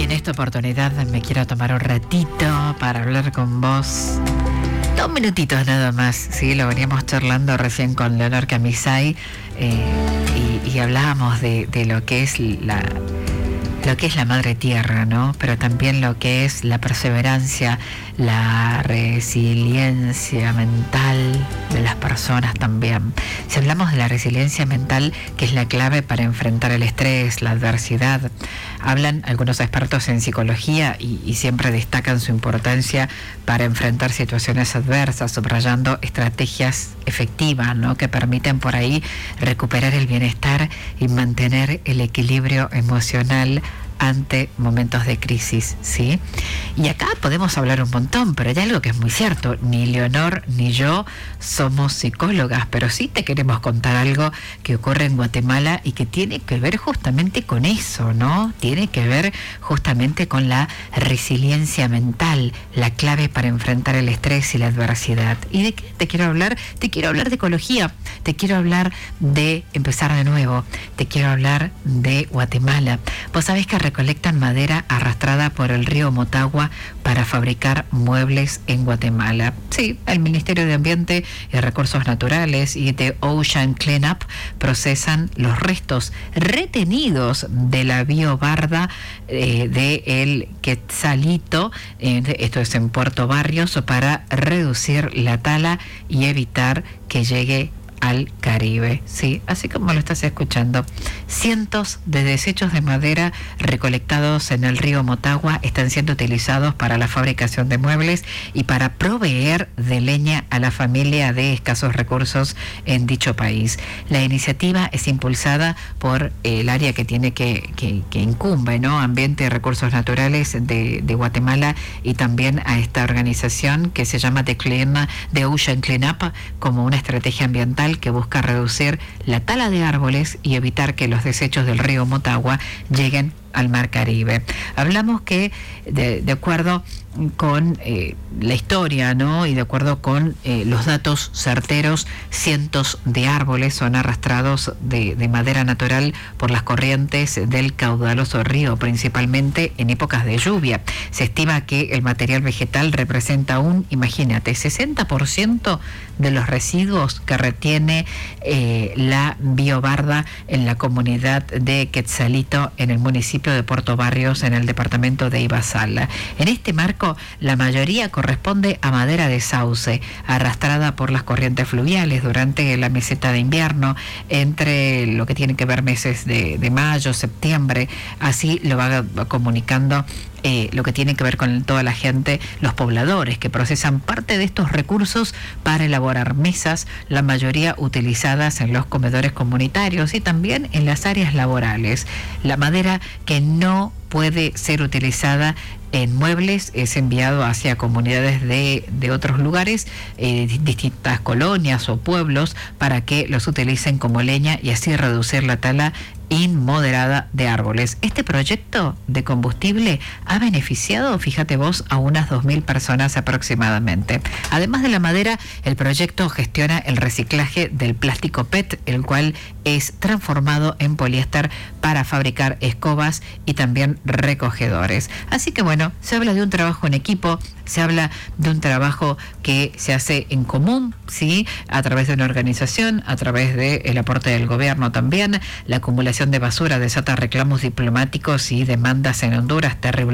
en esta oportunidad me quiero tomar un ratito para hablar con vos. 2 minutitos nada más, ¿sí? Lo veníamos charlando recién con Leonor Camisay y hablábamos de lo que es la madre tierra, ¿no? Pero también lo que es la perseverancia, la resiliencia mental de las personas también. Si hablamos de la resiliencia mental, que es la clave para enfrentar el estrés, la adversidad, hablan algunos expertos en psicología y siempre destacan su importancia para enfrentar situaciones adversas, subrayando estrategias efectivas, ¿no? Que permiten por ahí recuperar el bienestar y mantener el equilibrio emocional ante momentos de crisis, ¿sí? Y acá podemos hablar un montón, pero hay algo que es muy cierto: ni Leonor ni yo somos psicólogas, pero sí te queremos contar algo que ocurre en Guatemala y que tiene que ver justamente con eso, ¿no? Tiene que ver justamente con la resiliencia mental, la clave para enfrentar el estrés y la adversidad. ¿Y de qué te quiero hablar? Te quiero hablar de ecología, te quiero hablar de empezar de nuevo, te quiero hablar de Guatemala. Vos sabés que recolectan madera arrastrada por el río Motagua para fabricar muebles en Guatemala. Sí, el Ministerio de Ambiente y Recursos Naturales y The Ocean Cleanup procesan los restos retenidos de la biobarda de el Quetzalito, esto es en Puerto Barrios, para reducir la tala y evitar que llegue al Caribe, sí, así como lo estás escuchando. Cientos de desechos de madera recolectados en el río Motagua están siendo utilizados para la fabricación de muebles y para proveer de leña a la familia de escasos recursos en dicho país. La iniciativa es impulsada por el área que tiene que incumbe, ¿no? Ambiente y Recursos Naturales de Guatemala, y también a esta organización que se llama The Ocean Cleanup, como una estrategia ambiental que busca reducir la tala de árboles y evitar que los desechos del río Motagua lleguen al Mar Caribe. Hablamos que de acuerdo con la historia, ¿no? Y de acuerdo con los datos certeros, cientos de árboles son arrastrados de madera natural por las corrientes del caudaloso río, principalmente en épocas de lluvia. Se estima que el material vegetal representa imagínate, 60% de los residuos que retiene la biobarda en la comunidad de Quetzalito, en el municipio de Puerto Barrios, en el departamento de Ibazala. En este marco, la mayoría corresponde a madera de sauce, arrastrada por las corrientes fluviales durante la meseta de invierno, entre lo que tiene que ver meses de mayo, septiembre. Así lo va comunicando lo que tiene que ver con toda la gente, los pobladores, que procesan parte de estos recursos para elaborar mesas, la mayoría utilizadas en los comedores comunitarios y también en las áreas laborales. La madera que no puede ser utilizada en muebles es enviado hacia comunidades de otros lugares, distintas colonias o pueblos, para que los utilicen como leña y así reducir la tala inmoderada de árboles. Este proyecto de combustible ha beneficiado, fíjate vos, a unas 2.000 personas aproximadamente. Además de la madera, el proyecto gestiona el reciclaje del plástico PET, el cual es transformado en poliéster para fabricar escobas y también recogedores. Así que bueno, se habla de un trabajo en equipo, se habla de un trabajo que se hace en común, ¿sí? A través de una organización, a través del aporte del gobierno también. La acumulación de basura desata reclamos diplomáticos y demandas en Honduras terribles.